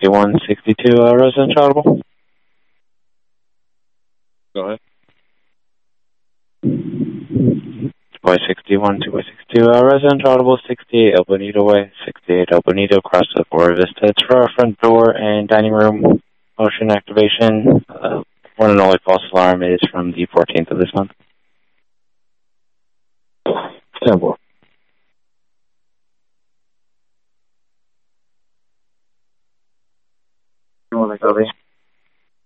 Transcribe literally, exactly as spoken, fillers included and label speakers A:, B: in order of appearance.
A: sixty-one sixty-two, uh, resident audible.
B: Go ahead.
A: Boy sixty-one, two by sixty-two, uh, resident audible, sixty-eight El Bonito Way, sixty-eight El Bonito, across the Flora Vista. It's for our front door and dining room motion activation. Uh, one and only false alarm is from the fourteenth of this month.
B: ten four.